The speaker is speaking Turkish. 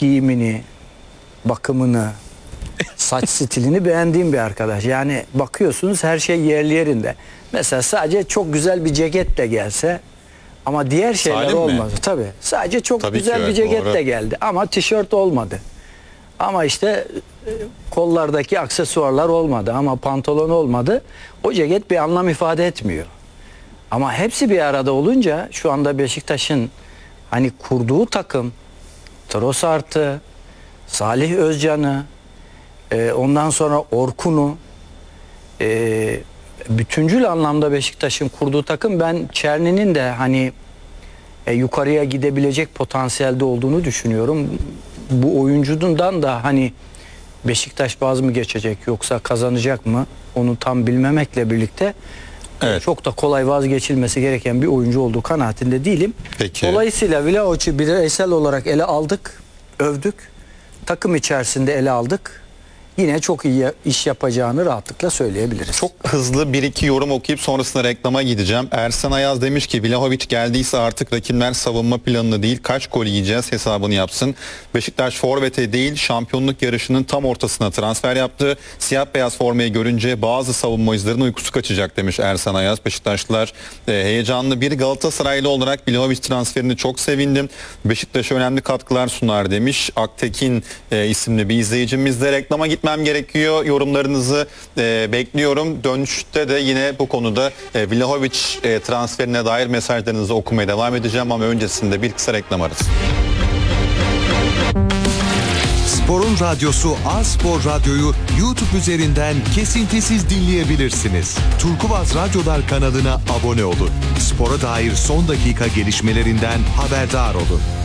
giyimini, bakımını, saç stilini beğendiğim bir arkadaş. Yani bakıyorsunuz her şey yerli yerinde. Mesela sadece çok güzel bir ceketle gelse ama diğer şeyler Salim mi? olmadı. Tabii. Sadece çok Tabii güzel ki, bir evet, ceketle doğru. geldi ama tişört olmadı. Ama işte kollardaki aksesuarlar olmadı ama pantolon olmadı. O ceket bir anlam ifade etmiyor. Ama hepsi bir arada olunca şu anda Beşiktaş'ın hani kurduğu takım, Trossard'ı, Salih Özcan'ı, ondan sonra Orkun'u, bütüncül anlamda Beşiktaş'ın kurduğu takım, ben Çerni'nin de hani yukarıya gidebilecek potansiyelde olduğunu düşünüyorum. Bu oyuncundan da hani Beşiktaş vaz mı geçecek yoksa kazanacak mı onu tam bilmemekle birlikte çok da kolay vazgeçilmesi gereken bir oyuncu olduğu kanaatinde değilim. Peki. Dolayısıyla Vlahovic'i bireysel olarak ele aldık, övdük. Takım içerisinde ele aldık. Yine çok iyi iş yapacağını rahatlıkla söyleyebiliriz. Çok hızlı 1-2 yorum okuyup sonrasında reklama gideceğim. Ersan Ayaz demiş ki Vlahovic geldiyse artık rakipler savunma planını değil kaç gol yiyeceğiz hesabını yapsın. Beşiktaş forvete değil şampiyonluk yarışının tam ortasına transfer yaptı. Siyah beyaz formayı görünce bazı savunmacıların uykusu kaçacak demiş Ersan Ayaz. Beşiktaşlılar heyecanlı. Bir Galatasaraylı olarak Vlahovic transferini çok sevindim. Beşiktaş'a önemli katkılar sunar demiş. Aktekin isimli bir izleyicimiz de reklama gitmem gerekiyor. Yorumlarınızı bekliyorum. Dönüşte de yine bu konuda Vlahovic transferine dair mesajlarınızı okumaya devam edeceğim ama öncesinde bir kısa reklam arası. Spor'un radyosu A-Spor Radyo'yu YouTube üzerinden kesintisiz dinleyebilirsiniz. Turkuaz Radyolar kanalına abone olun. Spora dair son dakika gelişmelerinden haberdar olun.